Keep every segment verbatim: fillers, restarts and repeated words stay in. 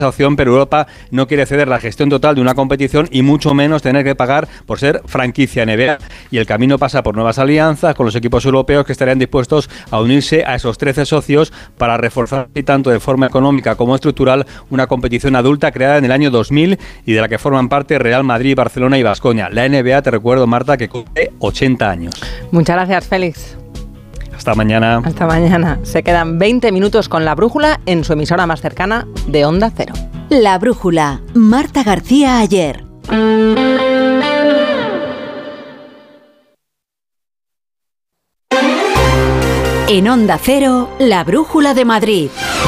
opción, pero Europa no quiere ceder la gestión total de una competición y mucho menos tener que pagar por ser franquicia N B A. Y el camino pasa por nuevas alianzas con los equipos europeos que estarían dispuestos a unirse a esos trece socios para reforzar tanto de forma económica como estructural una competición adulta creada en el año dos mil y de la que forman parte Real Madrid, Barcelona y Baskonia. La N B A, te recuerdo, Marta, que cumple ochenta años. Muchas gracias, Félix. Hasta mañana. Hasta mañana. Se quedan veinte minutos con La Brújula en su emisora más cercana de Onda Cero. La Brújula. Marta García Ayer. En Onda Cero, La Brújula de Madrid.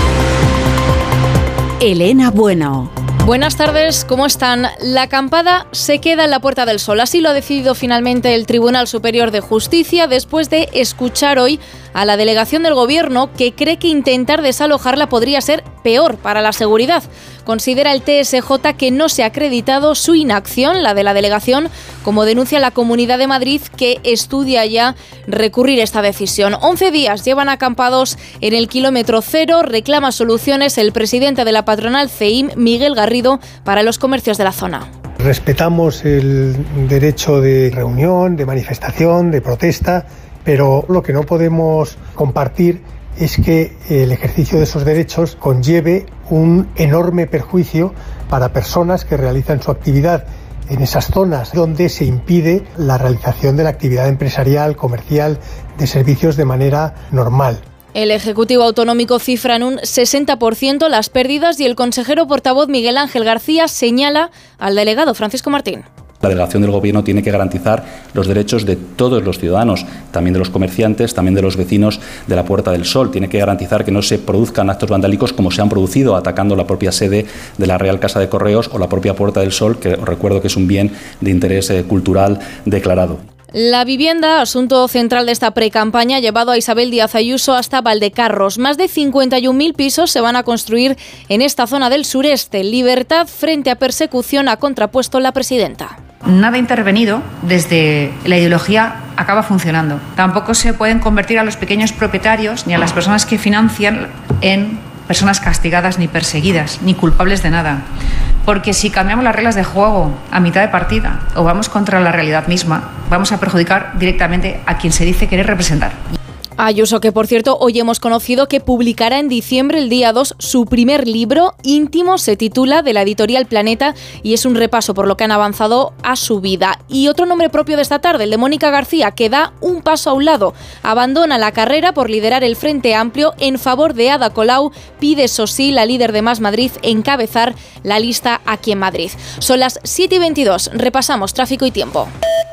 Elena Bueno. Buenas tardes, ¿cómo están? La acampada se queda en la Puerta del Sol. Así lo ha decidido finalmente el Tribunal Superior de Justicia después de escuchar hoy a la delegación del Gobierno, que cree que intentar desalojarla podría ser peor para la seguridad. Considera el T S J que no se ha acreditado su inacción, la de la delegación, como denuncia la Comunidad de Madrid, que estudia ya recurrir esta decisión. once días llevan acampados en el kilómetro cero. Reclama soluciones el presidente de la patronal C E I M, Miguel Garrido, para los comercios de la zona. Respetamos el derecho de reunión, de manifestación, de protesta, pero lo que no podemos compartir es que el ejercicio de esos derechos conlleve un enorme perjuicio para personas que realizan su actividad en esas zonas donde se impide la realización de la actividad empresarial, comercial, de servicios de manera normal. El Ejecutivo Autonómico cifra en un sesenta por ciento las pérdidas y el consejero portavoz Miguel Ángel García señala al delegado Francisco Martín. La delegación del Gobierno tiene que garantizar los derechos de todos los ciudadanos, también de los comerciantes, también de los vecinos de la Puerta del Sol. Tiene que garantizar que no se produzcan actos vandálicos como se han producido, atacando la propia sede de la Real Casa de Correos o la propia Puerta del Sol, que os recuerdo que es un bien de interés eh, cultural declarado. La vivienda, asunto central de esta precampaña, ha llevado a Isabel Díaz Ayuso hasta Valdecarros. Más de cincuenta y un mil pisos se van a construir en esta zona del sureste. Libertad frente a persecución, ha contrapuesto la presidenta. Nada intervenido desde la ideología acaba funcionando. Tampoco se pueden convertir a los pequeños propietarios ni a las personas que financian en personas castigadas ni perseguidas, ni culpables de nada. Porque si cambiamos las reglas de juego a mitad de partida o vamos contra la realidad misma, vamos a perjudicar directamente a quien se dice querer representar. Ayuso, que por cierto hoy hemos conocido que publicará en diciembre, el día dos, su primer libro, Íntimo, se titula, de la editorial Planeta, y es un repaso por lo que han avanzado a su vida. Y otro nombre propio de esta tarde, el de Mónica García, que da un paso a un lado. Abandona la carrera por liderar el Frente Amplio en favor de Ada Colau. Pide, eso sí, la líder de Más Madrid, encabezar la lista aquí en Madrid. Son las siete y veintidós, repasamos tráfico y tiempo.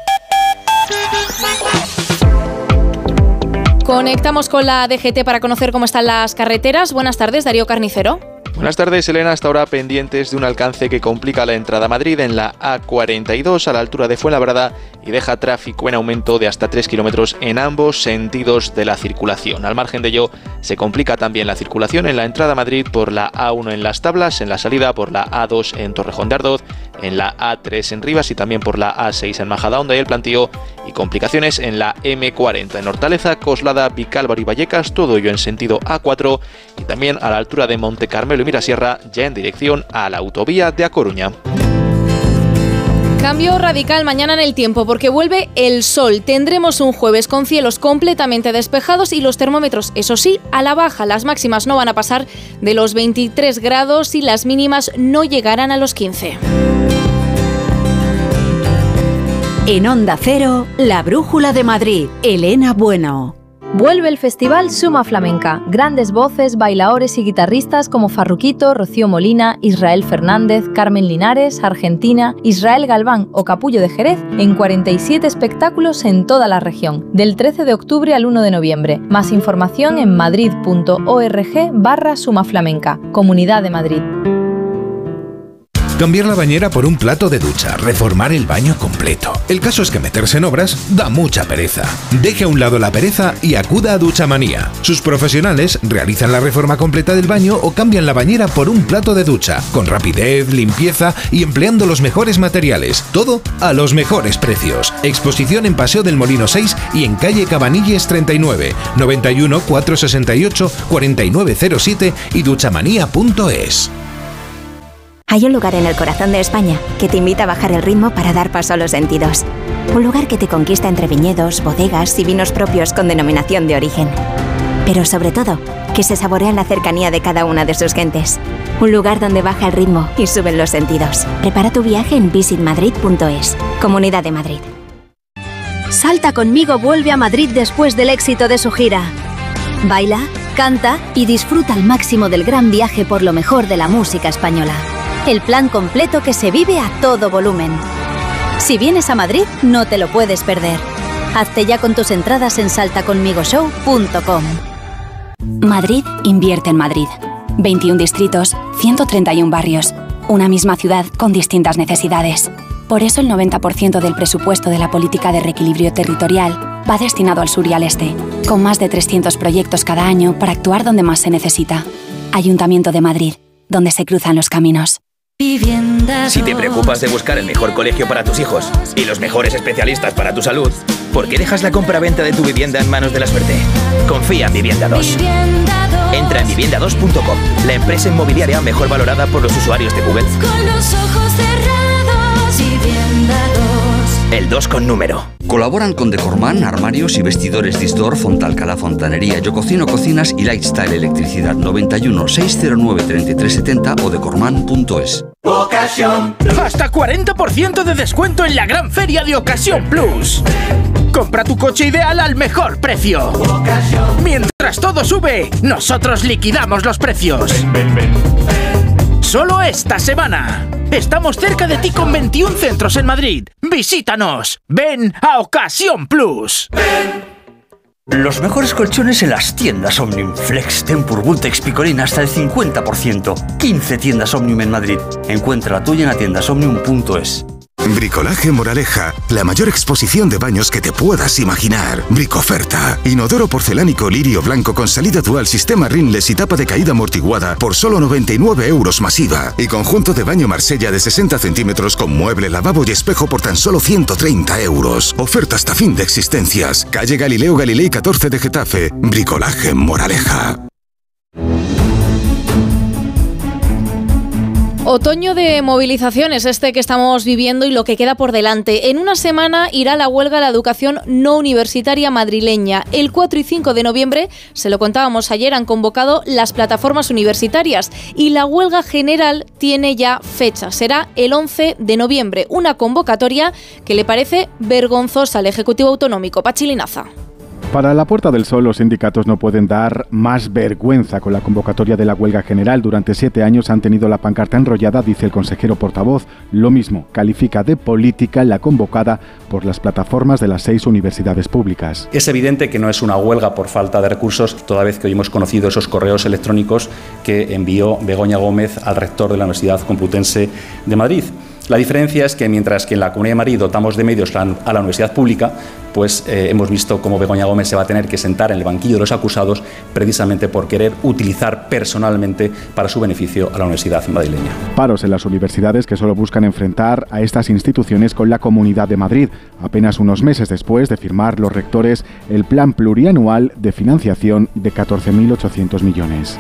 Conectamos con la D G T para conocer cómo están las carreteras. Buenas tardes, Darío Carnicero. Buenas tardes, Elena. Hasta ahora pendientes de un alcance que complica la entrada a Madrid en la A cuarenta y dos a la altura de Fuenlabrada y deja tráfico en aumento de hasta tres kilómetros en ambos sentidos de la circulación. Al margen de ello, se complica también la circulación en la entrada a Madrid por la A uno en Las Tablas, en la salida por la A dos en Torrejón de Ardoz, en la A tres en Rivas y también por la A seis en Majadahonda y El Plantío, y complicaciones en la M cuarenta en Hortaleza, Coslada, Vicálvaro y Vallecas, todo ello en sentido A cuatro, y también a la altura de Monte Carmelo y Mirasierra, ya en dirección a la autovía de A Coruña. Cambio radical mañana en el tiempo porque vuelve el sol. Tendremos un jueves con cielos completamente despejados y los termómetros, eso sí, a la baja. Las máximas no van a pasar de los veintitrés grados y las mínimas no llegarán a los quince. En Onda Cero, La Brújula de Madrid, Elena Bueno. Vuelve el Festival Suma Flamenca. Grandes voces, bailaores y guitarristas como Farruquito, Rocío Molina, Israel Fernández, Carmen Linares, Argentina, Israel Galván o Capullo de Jerez en cuarenta y siete espectáculos en toda la región, del trece de octubre al uno de noviembre. Más información en madrid.org barra Suma Flamenca. Comunidad de Madrid. Cambiar la bañera por un plato de ducha, reformar el baño completo. El caso es que meterse en obras da mucha pereza. Deje a un lado la pereza y acuda a Duchamanía. Sus profesionales realizan la reforma completa del baño o cambian la bañera por un plato de ducha, con rapidez, limpieza y empleando los mejores materiales. Todo a los mejores precios. Exposición en Paseo del Molino seis y en calle Cabanilles treinta y nueve, noventa y uno, cuatrocientos sesenta y ocho, cuarenta y nueve cero siete y duchamanía punto es. Hay un lugar en el corazón de España que te invita a bajar el ritmo para dar paso a los sentidos. Un lugar que te conquista entre viñedos, bodegas y vinos propios con denominación de origen. Pero sobre todo, que se saborea en la cercanía de cada una de sus gentes. Un lugar donde baja el ritmo y suben los sentidos. Prepara tu viaje en visit madrid punto es. Comunidad de Madrid. Salta conmigo vuelve a Madrid después del éxito de su gira. Baila, canta y disfruta al máximo del gran viaje por lo mejor de la música española. El plan completo que se vive a todo volumen. Si vienes a Madrid, no te lo puedes perder. Hazte ya con tus entradas en salta conmigo show punto com. Madrid invierte en Madrid. veintiún distritos, ciento treinta y uno barrios. Una misma ciudad con distintas necesidades. Por eso el noventa por ciento del presupuesto de la política de reequilibrio territorial va destinado al sur y al este, con más de trescientos proyectos cada año para actuar donde más se necesita. Ayuntamiento de Madrid, donde se cruzan los caminos. Si te preocupas de buscar el mejor colegio para tus hijos y los mejores especialistas para tu salud, ¿por qué dejas la compra-venta de tu vivienda en manos de la suerte? Confía en Vivienda dos. Entra en vivienda dos punto com, la empresa inmobiliaria mejor valorada por los usuarios de Google. Con los ojos cerrados, Vivienda dos. El dos con número. Colaboran con Decorman, armarios y vestidores Disdor, Fontalcala Fontanería, Yo Cocino Cocinas y Lifestyle Electricidad. Noventa y uno, seiscientos nueve, treinta y tres setenta o decorman punto es. Ocasión. Hasta cuarenta por ciento de descuento en la gran feria de Ocasión Plus. Compra tu coche ideal al mejor precio. Ocasión. Mientras todo sube, nosotros liquidamos los precios. Ven, ven, ven. Solo esta semana. Estamos cerca de ti con veintiún centros en Madrid. Visítanos. Ven a Ocasión Plus. Ven. Los mejores colchones en las tiendas Omnium. Flex, Tempur, Vultex, Picolín hasta el cincuenta por ciento. quince tiendas Omnium en Madrid. Encuentra la tuya en atiendas omnium punto es. Bricolaje Moraleja, la mayor exposición de baños que te puedas imaginar. Bricoferta. Inodoro porcelánico lirio blanco con salida dual, sistema rinless y tapa de caída amortiguada por solo noventa y nueve euros masiva. Y conjunto de baño Marsella de sesenta centímetros con mueble, lavabo y espejo por tan solo ciento treinta euros. Oferta hasta fin de existencias. Calle Galileo Galilei catorce de Getafe. Bricolaje Moraleja. Otoño de movilizaciones este que estamos viviendo y lo que queda por delante. En una semana irá la huelga la educación no universitaria madrileña. El cuatro y cinco de noviembre, se lo contábamos ayer, han convocado las plataformas universitarias y la huelga general tiene ya fecha. Será el once de noviembre, una convocatoria que le parece vergonzosa al Ejecutivo Autonómico. Pachi Linaza. Para la Puerta del Sol, los sindicatos no pueden dar más vergüenza con la convocatoria de la huelga general. Durante siete años han tenido la pancarta enrollada, dice el consejero portavoz. Lo mismo, califica de política la convocada por las plataformas de las seis universidades públicas. Es evidente que no es una huelga por falta de recursos, toda vez que hoy hemos conocido esos correos electrónicos que envió Begoña Gómez al rector de la Universidad Complutense de Madrid. La diferencia es que mientras que en la Comunidad de Madrid dotamos de medios a la universidad pública, pues eh, hemos visto cómo Begoña Gómez se va a tener que sentar en el banquillo de los acusados precisamente por querer utilizar personalmente para su beneficio a la universidad madrileña. Paros en las universidades que solo buscan enfrentar a estas instituciones con la Comunidad de Madrid, apenas unos meses después de firmar los rectores el plan plurianual de financiación de catorce mil ochocientos millones.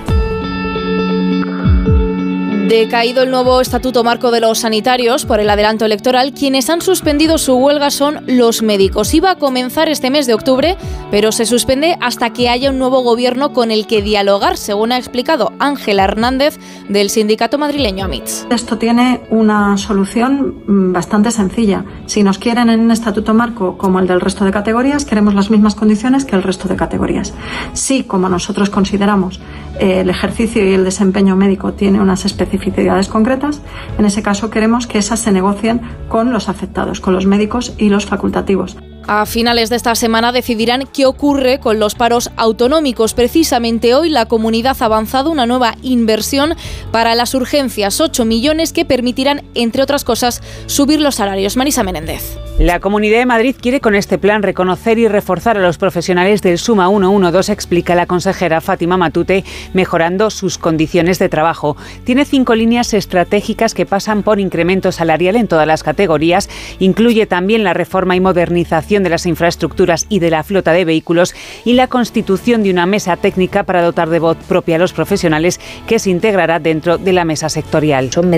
Decaído el nuevo Estatuto Marco de los Sanitarios por el adelanto electoral, quienes han suspendido su huelga son los médicos. Iba a comenzar este mes de octubre, pero se suspende hasta que haya un nuevo gobierno con el que dialogar, según ha explicado Ángela Hernández del sindicato madrileño AMITS. Esto tiene una solución bastante sencilla. Si nos quieren en un Estatuto Marco como el del resto de categorías, queremos las mismas condiciones que el resto de categorías. Si, como nosotros consideramos, eh, el ejercicio y el desempeño médico tiene unas especificidades concretas, en ese caso queremos que esas se negocien con los afectados, con los médicos y los facultativos. A finales de esta semana decidirán qué ocurre con los paros autonómicos. Precisamente hoy la comunidad ha avanzado una nueva inversión para las urgencias, ocho millones que permitirán, entre otras cosas, subir los salarios. Marisa Menéndez. La Comunidad de Madrid quiere con este plan reconocer y reforzar a los profesionales del Suma ciento doce, explica la consejera Fátima Matute, mejorando sus condiciones de trabajo. Tiene cinco líneas estratégicas que pasan por incremento salarial en todas las categorías. Incluye también la reforma y modernización de las infraestructuras y de la flota de vehículos y la constitución de una mesa técnica para dotar de voz propia a los profesionales que se integrará dentro de la mesa sectorial. Son